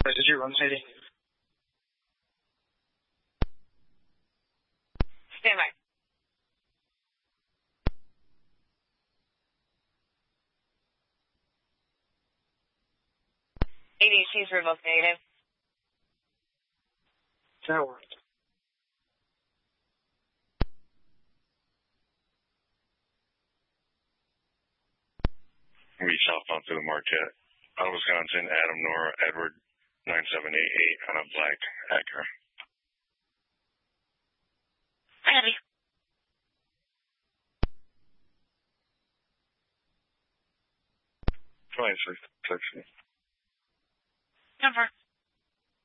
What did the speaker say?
Did you run Sadie? Stand by. ADC's revoked negative. That worked. We southbound to the Marquette. Out of Wisconsin, Adam Nora Edward 9788 on a black Acura. Ready. Fine, 660. Number.